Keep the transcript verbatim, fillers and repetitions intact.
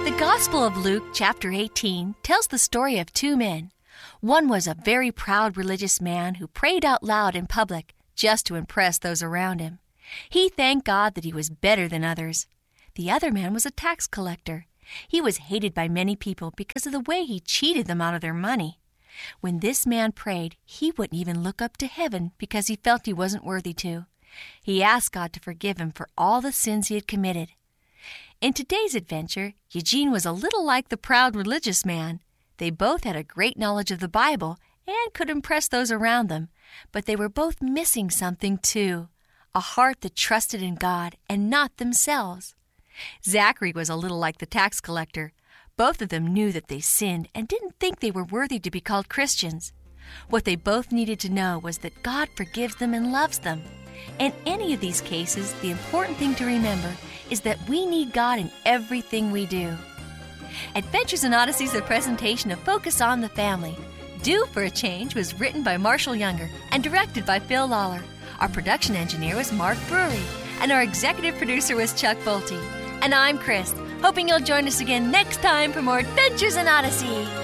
The Gospel of Luke, chapter eighteen, tells the story of two men. One was a very proud religious man who prayed out loud in public just to impress those around him. He thanked God that he was better than others. The other man was a tax collector. He was hated by many people because of the way he cheated them out of their money. When this man prayed, he wouldn't even look up to heaven because he felt he wasn't worthy to. He asked God to forgive him for all the sins he had committed. In today's adventure, Eugene was a little like the proud religious man. They both had a great knowledge of the Bible and could impress those around them, but they were both missing something too, a heart that trusted in God and not themselves. Zachary was a little like the tax collector. Both of them knew that they sinned and didn't think they were worthy to be called Christians. What they both needed to know was that God forgives them and loves them. In any of these cases, the important thing to remember is that we need God in everything we do. Adventures in Odyssey is a presentation of Focus on the Family. Due for a Change was written by Marshall Younger and directed by Phil Lawler. Our production engineer was Mark Brewery, and our executive producer was Chuck Bolte. And I'm Chris, hoping you'll join us again next time for more Adventures in Odyssey.